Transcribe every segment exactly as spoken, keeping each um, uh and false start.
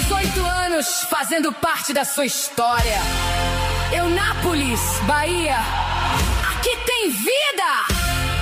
dezoito anos fazendo parte da sua história. Eunápolis, Bahia. Aqui tem vida!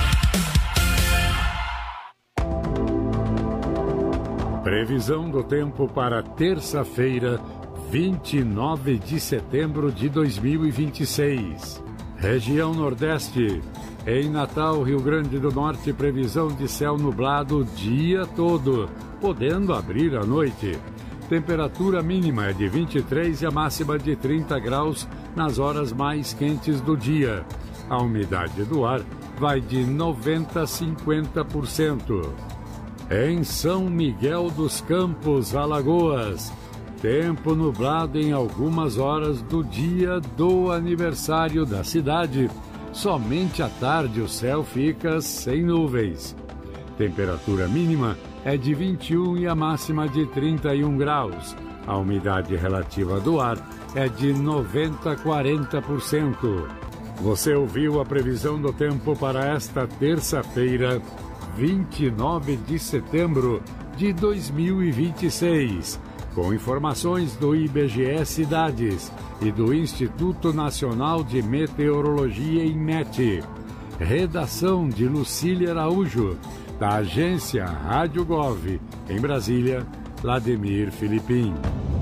Previsão do tempo para terça-feira, vinte e nove de setembro de dois mil e vinte e seis. Região Nordeste. Em Natal, Rio Grande do Norte, previsão de céu nublado o dia todo, podendo abrir à noite. Temperatura mínima é de vinte e três e a máxima de trinta graus nas horas mais quentes do dia. A umidade do ar vai de noventa a cinquenta por cento. Em São Miguel dos Campos, Alagoas, tempo nublado em algumas horas do dia do aniversário da cidade. Somente à tarde o céu fica sem nuvens. Temperatura mínima é de vinte e um e a máxima de trinta e um graus. A umidade relativa do ar é de noventa a quarenta por cento. Você ouviu a previsão do tempo para esta terça-feira, vinte e nove de setembro de dois mil e vinte e seis. Com informações do I B G E Cidades e do Instituto Nacional de Meteorologia, INMET. Redação de Lucília Araújo, da agência Rádio Gov. Em Brasília, Vladimir Filipim.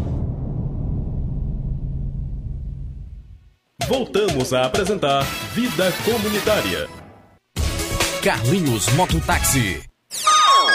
Voltamos a apresentar Vida Comunitária. Carlinhos Mototáxi.